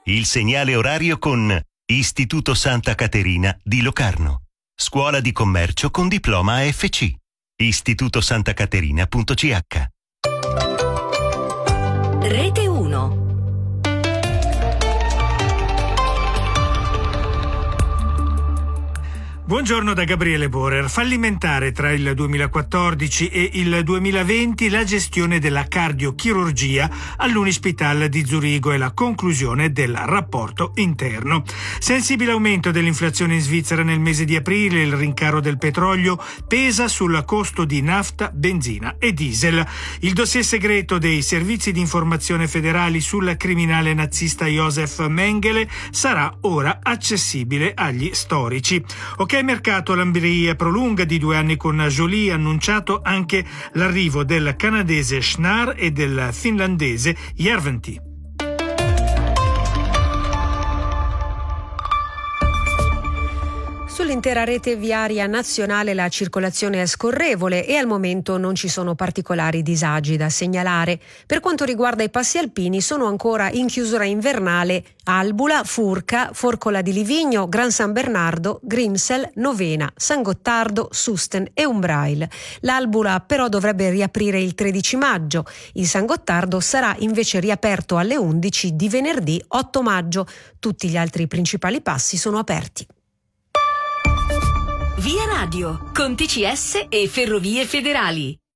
Il segnale orario con Istituto Santa Caterina di Locarno. Scuola di commercio con diploma AFC. istitutosantacaterina.ch. Rete 1. Buongiorno da Gabriele Borer. Fallimentare tra il 2014 e il 2020 la gestione della cardiochirurgia all'Unispital di Zurigo e la conclusione del rapporto interno. Sensibile aumento dell'inflazione in Svizzera nel mese di aprile, il rincaro del petrolio pesa sul costo di nafta, benzina e diesel. Il dossier segreto dei servizi di informazione federali sul criminale nazista Josef Mengele sarà ora accessibile agli storici. Ok, mercato, l'ambria prolunga di 2 anni con Jolie, annunciato anche l'arrivo del canadese Schnarr e del finlandese Järventie. Sull'intera rete viaria nazionale la circolazione è scorrevole e al momento non ci sono particolari disagi da segnalare. Per quanto riguarda i passi alpini, sono ancora in chiusura invernale Albula, Furca, Forcola di Livigno, Gran San Bernardo, Grimsel, Novena, San Gottardo, Susten e Umbrail. L'Albula però dovrebbe riaprire il 13 maggio. Il San Gottardo sarà invece riaperto alle 11 di venerdì 8 maggio. Tutti gli altri principali passi sono aperti. Via Radio, con TCS e Ferrovie Federali.